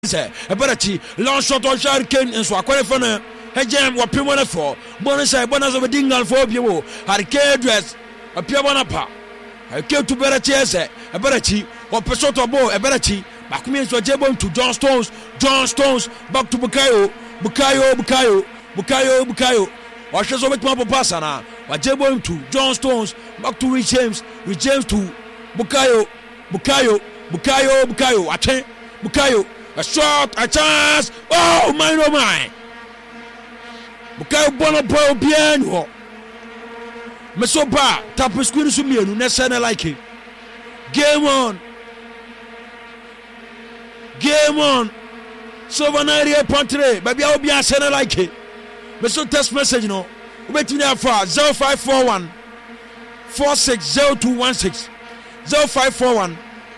say Eberachi long shot on Harry Kane and so akore fana Hejam wa pimo for bonus say bonus of dingal for bio Harry Kane dress a pia bonapa I came to Berachi say Eberachi or Pesoto bo Eberachi Bakumi so Jebon to John Stones back to Bukayo Washes over Papa Passana wa Jebon to John Stones back to Rich James to Bukayo Ache Bukayo a shot, a chance. Oh my. Bukayo bono bro bien. Mesoba tap screen sumienu nesana like it. Game on. Sovanaria Pantre, baby I'll be a sena like it. Meso text message no. Waiting there for 0541 460216 0541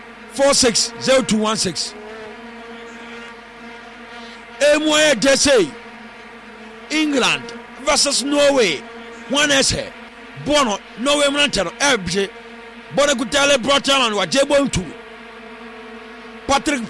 460216. Emoye Dese England versus Norway. One essay. Bono Norway Mantero Ebje Bono Gutale Brotaman wa Jebon to Patrick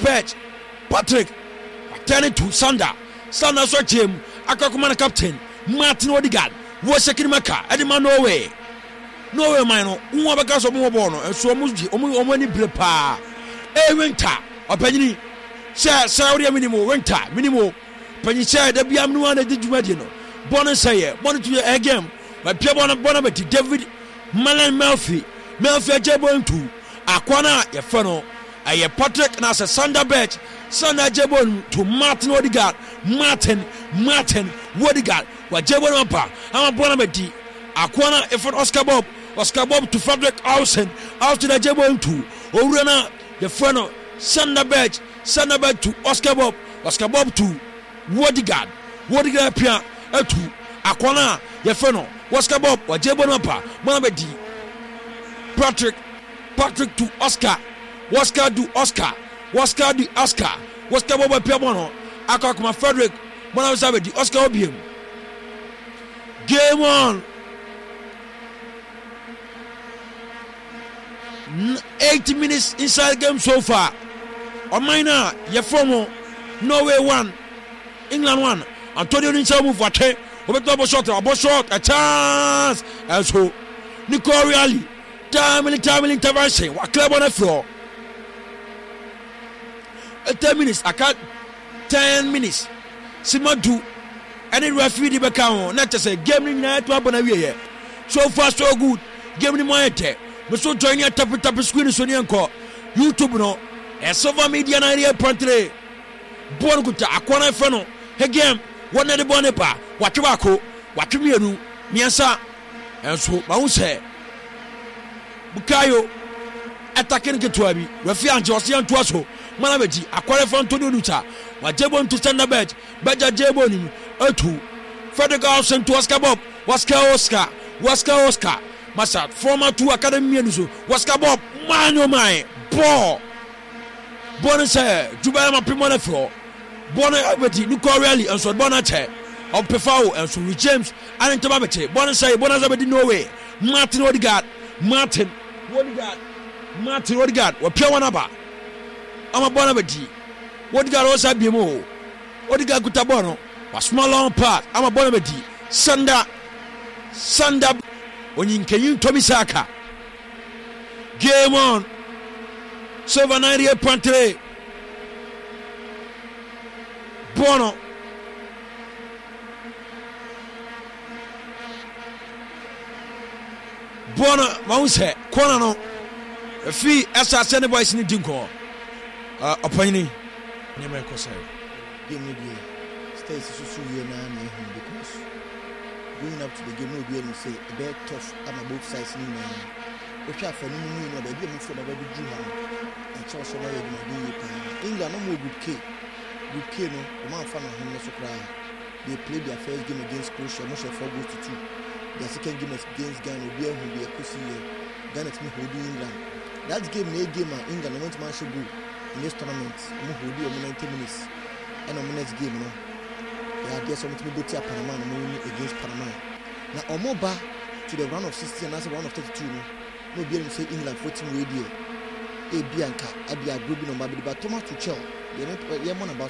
turn it to Sander so Jim Akakumana captain Martin Odegaard was second Maka Edima Norway mino Umabaka of Mobono and so Muji Omani Brepa winter opinion Saudi minimum winter minimum Panisha the Biamuana did Jumadino Bonasaye Bonatu again my Piabona Bonabati David Malan Melfi Jebon to Aquana Yafano a Patrick Nasa Sander Jebon to Martin Odegaard Martin Odegaard what Jebon Ampa I'm a Bonabati Aquana Efon Oscar Bob to Frederick Ausen out to the Jebon to Orana Yafano Sander to Oscar Bob to Odegaard Pia to Aquana Yafano Oscar Bob or Jebonapa Monabedi Patrick to Oscar to Oscar Bob Piamono Akakuma Frederick Monabedi Oscar Obium. Game on. 80 minutes inside game so far. Omaina Yafomo Norway 1 England 1 Antonio Ninja move for 10 Obeto shot a chance and so Nico Reali time intervention what club on the floor 10 minutes I can't 10 minutes Simadu any referee the back not to say game in night to abona so far so good game in my head we so join your tap screen so nko YouTube no and Silver Media area Pantre Bonukuta Aquana Feno Hegem one of the Bonepa Watchwako Watchmianu Miansa and so Maunse Bukayo attacking Ketuabi Rafian Josian Tuaso Manabeti Aquana Fonto Nuta Wajebon to stand a bed Baja Jebon Etu Frederick Olsen to Oscar Bob Oscar Massa former 2 academy Oscar Bob Mano Mai Ball Bonne Jubama Pimona for Bonne Abeti, Nico Reali, and so Bonate, of Pefao, and so James, and Tomabete, Bonazabeti Norway, Martin Odegaard, or Piawanaba. I'm a Bonabeti. Odegaard also Bimo, Odegaard Gutabono, a small long part. I'm a Bonabeti, Sander, when you can Tommy Saka. Game on. Sovanaria Pantre Bono Mause Konano Fi Asa Sene Boys in Dinko Opini Nemeko say game media stays so because going up to the game will be able to say a bit tough on both sides. If you have a new baby from a baby Juhan, and so England no more good K. Good K, no, a man fan of him, so cry. They played their first game against Croatia, much of 4 goals to 2. Their second game against Ghana will be a pussy year. Ghana to me holding England. That game, England, went to Manchester in this tournament. I'm holding over 90 minutes. And on the next game, no. They are just something to go to Panama against Panama. Now, Omoba to the round of 60 and that's the round of 32. No be able to say England 14 radio. Bianca, Abia Grubi no Baby, but Thomas Tuchel, you're not about